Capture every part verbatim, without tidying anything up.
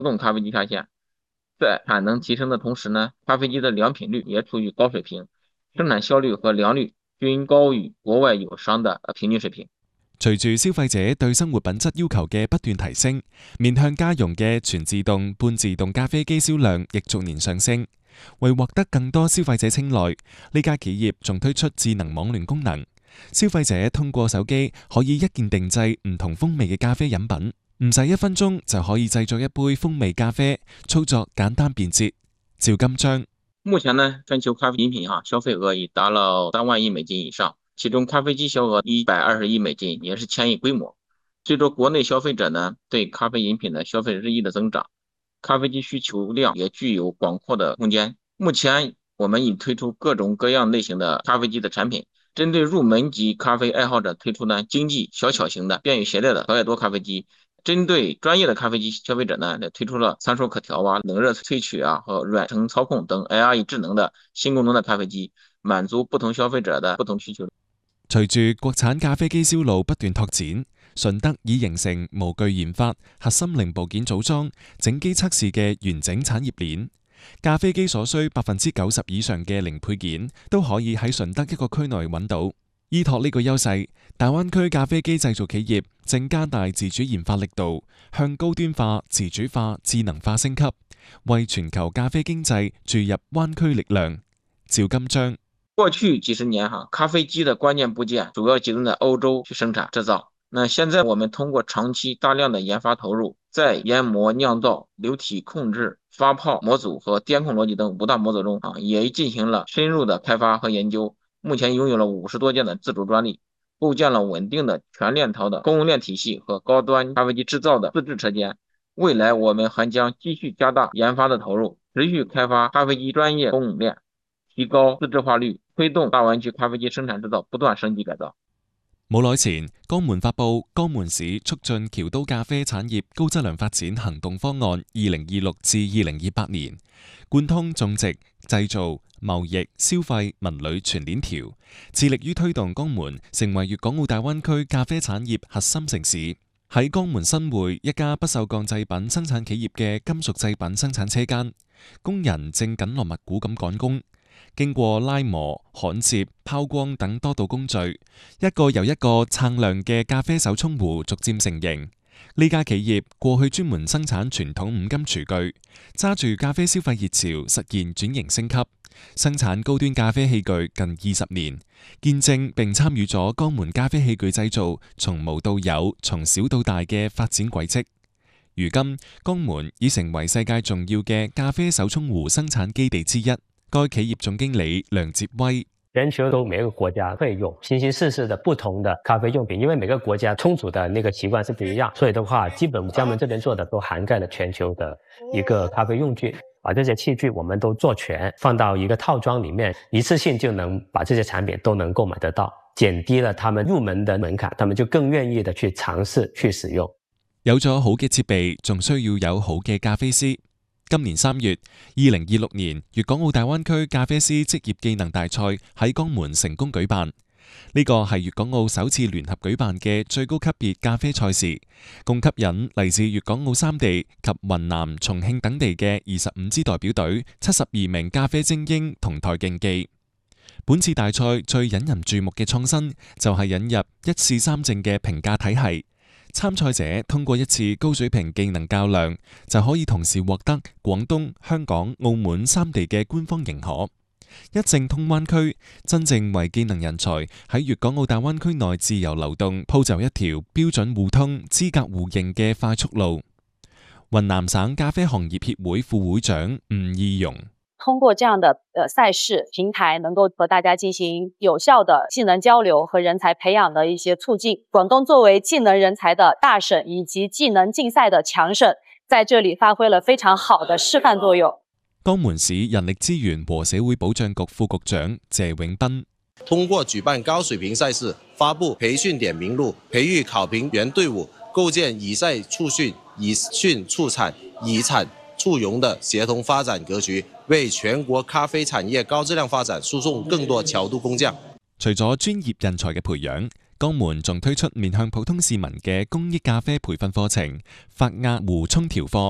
动咖啡机下线。在产能提升的同时呢，咖啡机的良品率也处于高水平，生產效率和良率均高於國外友商的平均水平。 隨住消費者對生活品質要求嘅不斷提升，面向家用嘅全自動、半自動咖啡機銷量亦逐年上升。為獲得更多消費者青睞，呢家企業仲推出智能網聯功能，消費者通過手機可以一鍵定製唔同風味嘅咖啡飲品，唔使一分鐘就可以製作一杯風味咖啡，操作簡單便捷。趙金章， 目前呢，全球咖啡飲品哈消費額已達了三萬億美金以上，其中咖啡機銷額一百二十億美金，也是千億規模。隨着國內消費者呢對咖啡飲品的消費日益的增長，咖啡機需求量也具有廣闊的空間。目前我們已推出各種各樣類型的咖啡機的產品，針對入門級咖啡愛好者推出呢經濟小巧型的便於攜帶的小野多咖啡機，針對專業的咖啡機消費者呢推出了參數可調啊、冷熱萃取啊和軟程操控等 A I 智能的新功能的咖啡機，滿足不同消費者的不同需求。 隨住國產咖啡機銷路不斷拓展，順德已形成無懼研發、核心零部件組裝、整機測試嘅完整產業鏈。咖啡機所需百分之九十以上嘅零配件都可以喺順德一個區內揾到。依託呢個優勢，大灣區咖啡機製造企業正加大自主研發力度，向高端化、自主化、智能化升級，為全球咖啡經濟注入灣區力量。趙金章， 過去幾十年哈，咖啡機的關鍵部件主要集中在歐洲去生產製造。那現在我們通過長期大量的研發投入，在研磨、釀造、流體控制、發泡模組和電控邏輯等五大模組中啊，也進行了深入的開發和研究。目前擁有了五十多件的自主專利，構建了穩定的全鏈條的供應鏈體系和高端咖啡機製造的自製車間。未來我們還將繼續加大研發的投入，持續開發咖啡機專業供應鏈，提高自製化率，推動大灣區咖啡機生產製造不斷升級改造。 冇耐前，江門發布江門市促進僑都咖啡產業高質量發展行動方案二零二六至二零二八年，貫通種植、製造、貿易、消費、文旅全鏈條，致力於推動江門成為粵港澳大灣區咖啡產業核心城市。喺江門新會一家不鏽鋼製品生產企業嘅金屬製品生產車間，工人正緊鑼密鼓咁趕工。經過拉磨、焊接、拋光等多道工序，一個又一個鏗亮嘅咖啡手沖壺逐漸成型。呢家企業過去專門生產傳統五金廚具，揸住咖啡消費熱潮實現轉型升級，生產高端咖啡器具近二十年，見證並參與咗江門咖啡器具製造從無到有、從小到大嘅發展軌跡。如今，江門已成為世界重要嘅咖啡手沖壺生產基地之一。該企業總經理梁哲威， 全球都每個國家會用形形色色的不同的咖啡用品，因為每個國家沖煮的那個習慣是不一樣，所以的話，基本江門這邊做的都涵蓋了全球的一個咖啡用具，把這些器具我們都做全，放到一個套裝裡面，一次性就能把這些產品都能購買得到，減低了他們入門的門檻，他們就更願意的去嘗試去使用。 有咗好嘅設備，仲需要有好嘅咖啡師。今年三月，二零二六年粵港澳大灣區咖啡師職業技能大賽喺江門成功舉辦。呢個係粵港澳首次聯合舉辦嘅最高級別咖啡賽事，共吸引嚟自粵港澳三地及雲南、重慶等地嘅二十五支代表隊、七十二名咖啡精英同台競技。本次大賽最引人注目嘅創新就係引入一試三證嘅評價體系。參賽者通過一次高水平技能較量，就可以同時獲得廣東、香港、澳門三地嘅官方認可。一證通灣區，真正為技能人才喺粵港澳大灣區內自由流動鋪就一條標準互通、資格互認嘅快速路。雲南省咖啡行業協會副會長吳義容， 通過這樣的呃賽事平台，能夠和大家進行有效的技能交流和人才培養的一些促進。廣東作為技能人才的大省以及技能競賽的強省，在這裡發揮了非常好的示範作用。 江門市人力資源和社會保障局副局長謝永斌， 通過舉辦高水平賽事，發布培訓點名錄，培育考評員隊伍，構建以賽促訓、以訓促產、以產促融的協同發展格局，為全國咖啡產業高質量發展輸送更多橋渡工匠。 除咗專業人才嘅培養，江門仲推出面向普通市民嘅公益咖啡培訓課程——法壓壺沖調課。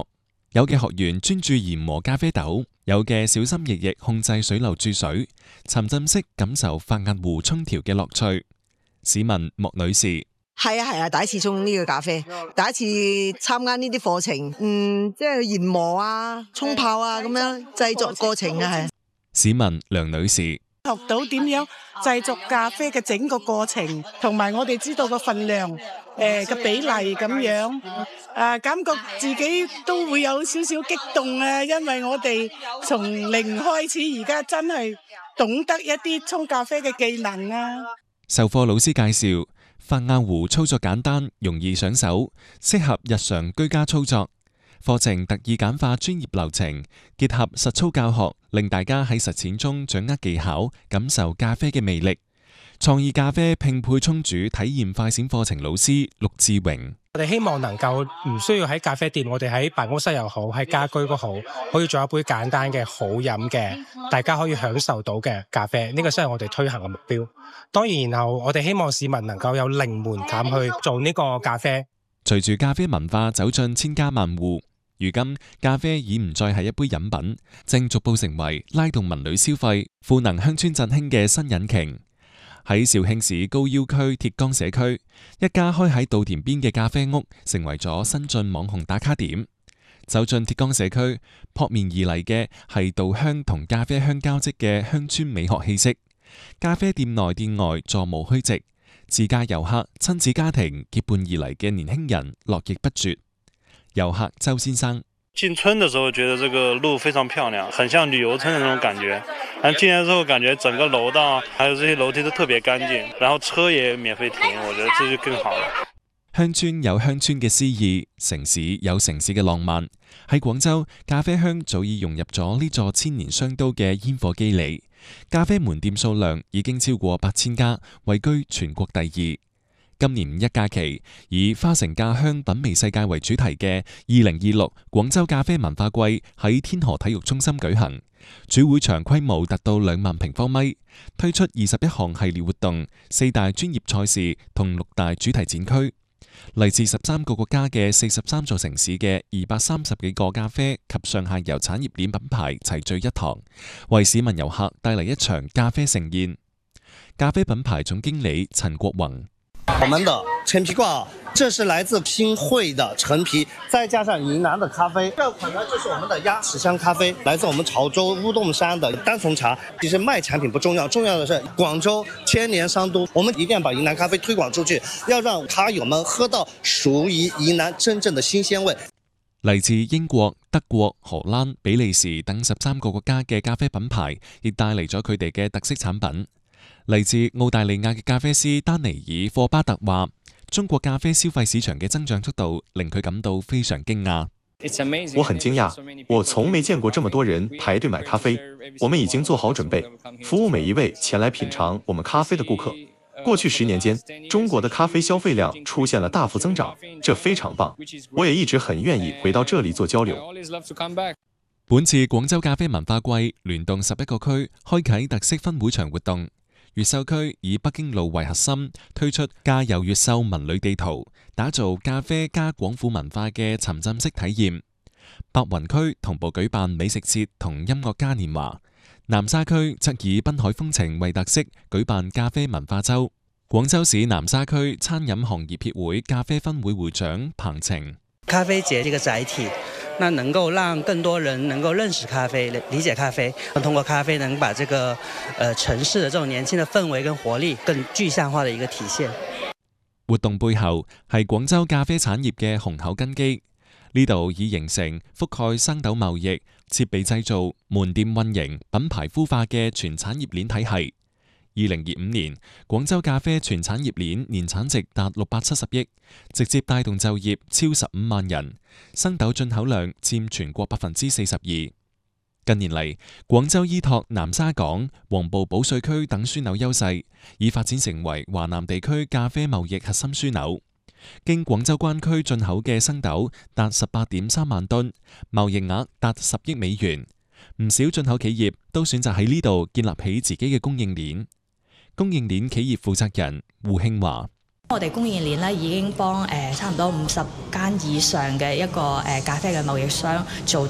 有嘅學員專注研磨咖啡豆，有嘅小心翼翼控制水流注水，沉浸式感受發壓壺沖調嘅樂趣。市民莫女士： 係啊係啊，第一次沖呢個咖啡，第一次參加呢啲課程，嗯，即係研磨啊、沖泡啊咁樣製作過程啊係。 市民梁女士： 學到點樣製作咖啡嘅整個過程，同埋我哋知道個份量。誒嘅比例咁樣，誒感覺自己都會有少少激動啊！因為我哋從零開始，而家真係懂得一啲沖咖啡嘅技能啊！ 授課老師介紹，發壓壺操作簡單，容易上手，適合日常居家操作。課程特意簡化專業流程，結合實操教學，令大家喺實踐中掌握技巧，感受咖啡嘅魅力。創意咖啡拼配沖煮體驗快閃課程老師陸志榮： 我哋希望能夠唔需要喺咖啡店，我哋喺辦公室又好，喺家居都好，可以做一杯簡單嘅好飲嘅，大家可以享受到嘅咖啡。呢個先係我哋推行嘅目標。當然，然後我哋希望市民能夠有零門檻去做呢個咖啡。 隨住咖啡文化走進千家萬戶，如今咖啡已唔再係一杯飲品，正逐步成為拉動民旅消費、賦能鄉村振興嘅新引擎。喺肇慶市高要區鐵江社區，一家開喺稻田邊嘅咖啡屋成為咗新晉網紅打卡點。走進鐵江社區，撲面而嚟嘅係稻香同咖啡香交織嘅鄉村美學氣息。咖啡店內店外座無虛席，自駕遊客、親子家庭結伴而嚟嘅年輕人絡繹不絕。遊客周先生： 進村的時候覺得這個路非常漂亮，很像旅遊村的那種感覺。但進來之後感覺整個樓道還有這些樓梯都特別乾淨，然後車也免費停，我覺得這就更好了。 鄉村有鄉村嘅詩意，城市有城市嘅浪漫。喺廣州，咖啡香早已融入咗呢座千年商都嘅煙火肌理。咖啡門店數量已經超過八千家，位居全國第二。今年五一假期，以花城咖香品味世界為主題嘅二零二六廣州咖啡文化季喺天河體育中心舉行，主會場規模達到兩萬平方米，推出二十一項系列活動、四大專業賽事同六大主題展區。嚟自十三個國家嘅四十三座城市嘅二百三十幾個咖啡及上下游產業鏈品牌齊聚一堂，為市民遊客帶嚟一場咖啡盛宴。咖啡品牌總經理陳國宏： 我們的陳皮掛，這是來自新會的陳皮，再加上雲南的咖啡。這款呢就是我們的鴨屎香咖啡，來自我們潮州烏洞山的單叢茶。其實賣產品不重要，重要的是廣州千年商都，我們一定要把雲南咖啡推廣出去，要讓咖友們喝到屬於雲南真正的新鮮味。 嚟自英國、德國、荷蘭、比利時等十三個國家嘅咖啡品牌，亦帶嚟咗佢哋嘅特色產品。嚟自澳大利亞嘅咖啡師丹尼爾霍巴特話：中國咖啡消費市場嘅增長速度令佢感到非常驚訝。 我很驚訝，我從沒見過這麼多人排隊買咖啡。我們已經做好準備，服務每一位前來品嘗我們咖啡的顧客。過去十年間，中國的咖啡消費量出現了大幅增長，這非常棒。我也一直很願意回到這裡做交流。 本次廣州咖啡文化季聯動十一個區，開啟特色分會場活動。越秀區以北京路為核心，推出咖遊越秀文旅地圖，打造咖啡加廣府文化嘅沉浸式體驗。白雲區同步舉辦美食節同音樂嘉年華，南沙區則以濱海風情為特色，舉辦咖啡文化周。廣州市南沙區餐飲行業協會咖啡分會會長彭晴： 咖啡節這個載體，那能夠讓更多人能夠認識咖啡、理解咖啡，通過咖啡能把這個呃城市的這種年輕的氛圍跟活力更具象化的一個體現。 活動背後係廣州咖啡產業嘅雄厚根基，呢度已形成覆蓋生豆貿易、設備製造、門店運營、品牌孵化嘅全產業鏈體系。二零二五年，廣州咖啡全產業鏈年產值達六百七十億，直接帶動就業超十五萬人，生豆進口量佔全國百分之四十二。近年嚟，廣州依託南沙港、黃埔保稅區等樞紐優勢，已發展成為華南地區咖啡貿易核心樞紐。經廣州關區進口嘅生豆達十八點三萬噸，貿易額達十億美元。唔少進口企業都選擇喺呢度建立起自己嘅供應鏈。供應鏈企業負責人胡慶華： 我哋供應鏈咧已經幫誒差唔多五十間以上嘅一個誒咖啡嘅貿易商做